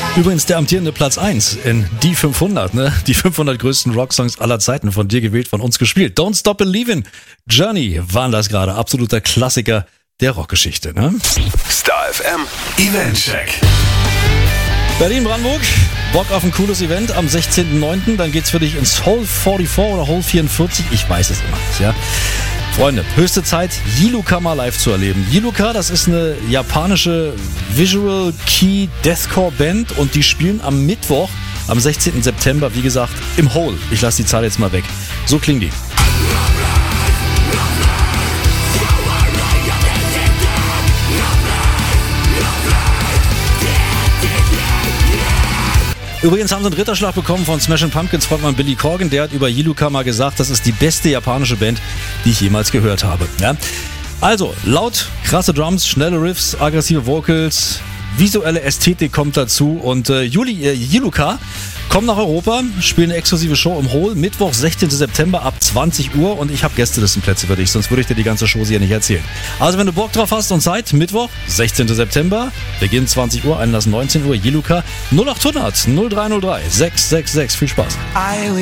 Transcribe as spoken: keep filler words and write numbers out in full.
Übrigens der amtierende Platz eins in die fünfhundert, ne? Die fünfhundert größten Rocksongs aller Zeiten, von dir gewählt, von uns gespielt. Don't Stop Believin', Journey waren das gerade, absoluter Klassiker der Rockgeschichte, ne? Star F M Event Check. Berlin-Brandenburg, Bock auf ein cooles Event am sechzehnten neunten Dann geht's für dich ins Hall vierundvierzig oder Hall vierundvierzig, ich weiß es immer nicht, ja. Freunde, höchste Zeit, Yiluka mal live zu erleben. Yiluka, das ist eine japanische Visual Kei Deathcore Band und die spielen am Mittwoch, am sechzehnten September, wie gesagt, im Hall. Ich lasse die Zahl jetzt mal weg. So klingen die. Übrigens haben sie einen Ritterschlag bekommen von Smashing Pumpkins Frontmann Billy Corgan. Der hat über Yiluka mal gesagt, das ist die beste japanische Band, die ich jemals gehört habe. Ja? Also, laut, krasse Drums, schnelle Riffs, aggressive Vocals, visuelle Ästhetik kommt dazu. Und äh, Juli, äh, Yiluka kommen nach Europa, spielen eine exklusive Show im Hall, Mittwoch, sechzehnten September ab zwanzig Uhr. Und ich habe Gästelistenplätze für dich, sonst würde ich dir die ganze Show hier nicht erzählen. Also wenn du Bock drauf hast und Zeit, Mittwoch, sechzehnten September, Beginn zwanzig Uhr, Einlass neunzehn Uhr, Yiluka null acht hundert null drei null drei sechs sechs sechs. Viel Spaß.